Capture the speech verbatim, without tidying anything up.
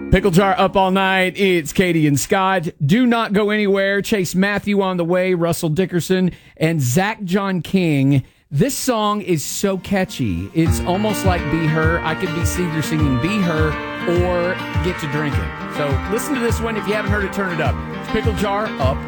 Pickle Jar up all night. It's Katie and Scott. Do not go anywhere. Chase Matthew on the way, Russell Dickerson, and Zach John King. This song is so catchy. It's almost like Be Her. I could be either singing Be Her or Get to Drinking. So listen to this one. If you haven't heard it, turn it up. It's Pickle Jar up